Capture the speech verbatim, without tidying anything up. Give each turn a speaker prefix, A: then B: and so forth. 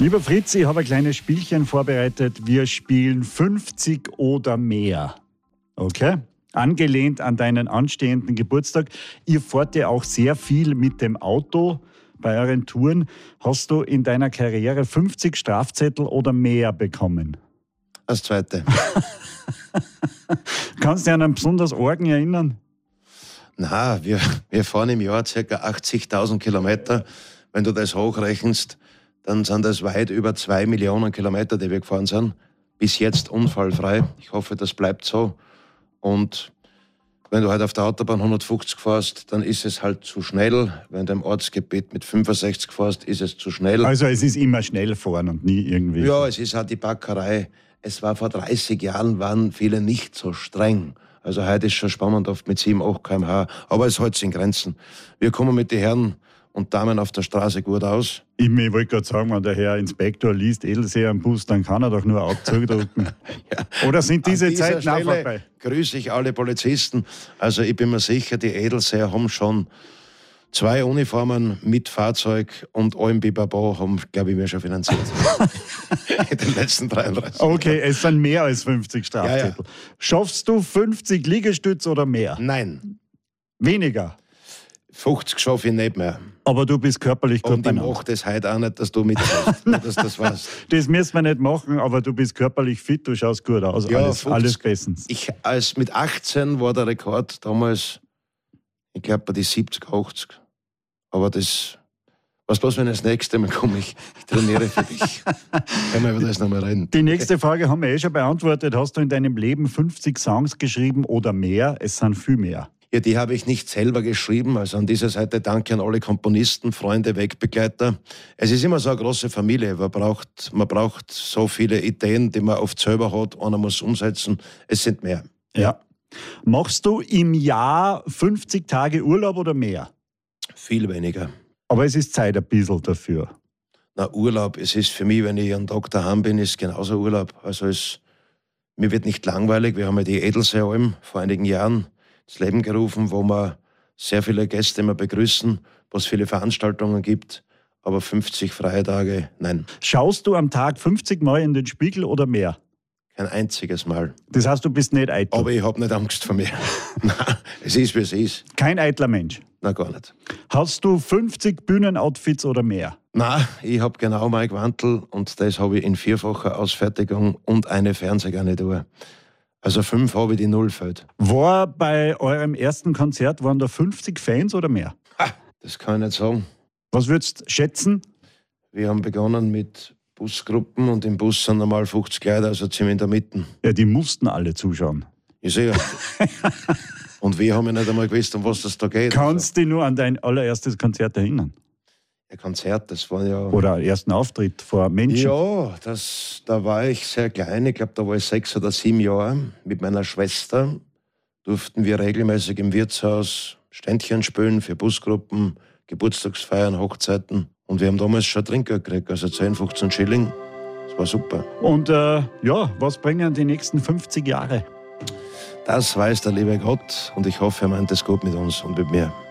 A: Lieber Fritz, ich habe ein kleines Spielchen vorbereitet. Wir spielen fünfzig oder mehr. Okay? Angelehnt an deinen anstehenden Geburtstag. Ihr fahrt ja auch sehr viel mit dem Auto bei euren Touren. Hast du in deiner Karriere fünfzig Strafzettel oder mehr bekommen?
B: Das zweite.
A: Kannst du dich an einen besonders argen erinnern?
B: Na, wir, wir fahren im Jahr ca. achtzigtausend Kilometer. Wenn du das hochrechnest, dann sind das weit über zwei Millionen Kilometer, die wir gefahren sind. Bis jetzt unfallfrei. Ich hoffe, das bleibt so. Und wenn du halt auf der Autobahn hundertfünfzig fährst, dann ist es halt zu schnell. Wenn du im Ortsgebiet mit fünfundsechzig fährst, ist es zu schnell.
A: Also es ist immer schnell fahren und nie irgendwie...
B: Ja, es ist halt die Backerei. Es war vor dreißig Jahren, waren viele nicht so streng. Also heute ist schon spannend, oft mit sieben, acht Kilometer pro Stunde. Aber es hält sich in Grenzen. Wir kommen mit den Herren und Damen auf der Straße gut aus.
A: Ich wollte gerade sagen, wenn der Herr Inspektor liest Edelseer am Bus, dann kann er doch nur Abzug drücken. Ja. Oder sind diese Zeiten auch vorbei?
B: Grüße ich alle Polizisten. Also ich bin mir sicher, die Edelseer haben schon zwei Uniformen mit Fahrzeug und allem Bibabo haben, glaube ich, mir schon finanziert. In den letzten dreiunddreißig
A: Okay, es sind mehr als fünfzig Strafzettel. Ja, ja. Schaffst du fünfzig Liegestütze oder mehr?
B: Nein.
A: Weniger?
B: fünfzig schaffe ich nicht mehr.
A: Aber du bist körperlich gut
B: beieinander. Und ich mache das heute auch nicht, dass du mitfährst. dass das weißt.
A: Das müssen wir nicht machen, aber du bist körperlich fit, du schaust gut aus.
B: Ja,
A: alles, alles bestens.
B: Ich, als mit achtzehn war der Rekord damals, ich glaube, bei die siebzig, achtzig. Aber das, was bloß, wenn ich das nächste Mal komme, ich, ich trainiere für dich. Können wir über das nochmal reden.
A: Die nächste Frage haben wir eh schon beantwortet. Hast du in deinem Leben fünfzig Songs geschrieben oder mehr? Es sind viel mehr.
B: Ja, die habe ich nicht selber geschrieben. Also an dieser Seite danke an alle Komponisten, Freunde, Wegbegleiter. Es ist immer so eine große Familie. Man braucht, man braucht so viele Ideen, die man oft selber hat. Einer muss umsetzen. Es sind mehr.
A: Ja. Machst du im Jahr fünfzig Tage Urlaub oder mehr?
B: Viel weniger.
A: Aber es ist Zeit ein bisschen dafür.
B: Na, Urlaub, es ist für mich, wenn ich einen Tag daheim bin, ist genauso Urlaub. Also es, mir wird nicht langweilig. Wir haben ja die Edelseealm vor einigen Jahren ins Leben gerufen, wo wir sehr viele Gäste immer begrüßen, wo es viele Veranstaltungen gibt. Aber fünfzig freie Tage, nein.
A: Schaust du am Tag fünfzig Mal in den Spiegel oder mehr?
B: Kein einziges Mal.
A: Das heißt, du bist nicht eitel?
B: Aber ich habe nicht Angst vor mir. Nein, es ist, wie es ist.
A: Kein eitler Mensch?
B: Nein, gar nicht.
A: Hast du fünfzig Bühnenoutfits oder mehr?
B: Nein, ich habe genau mein Gewandel und das habe ich in vierfacher Ausfertigung und eine Fernsehgarnitur. Also fünf habe ich, die null fällt.
A: War bei eurem ersten Konzert, waren da fünfzig Fans oder mehr?
B: Ha, das kann ich nicht sagen.
A: Was würdest du schätzen?
B: Wir haben begonnen mit Busgruppen und im Bus sind normal fünfzig Leute, also ziemlich in der Mitte.
A: Ja, die mussten alle zuschauen.
B: Ich sehe. Und wir haben ja nicht einmal gewusst, um was das da geht.
A: Kannst du dich nur an dein allererstes Konzert erinnern?
B: Ein Konzert, das war ja...
A: Oder ersten Auftritt vor Menschen?
B: Ja, das, da war ich sehr klein. Ich glaube, da war ich sechs oder sieben Jahre. Mit meiner Schwester durften wir regelmäßig im Wirtshaus Ständchen spielen für Busgruppen, Geburtstagsfeiern, Hochzeiten. Und wir haben damals schon Trinkgeld gekriegt, also zehn, fünfzehn Schilling. Das war super.
A: Und äh, ja, was bringen die nächsten fünfzig Jahre?
B: Das weiß der liebe Gott und ich hoffe, er meint es gut mit uns und mit mir.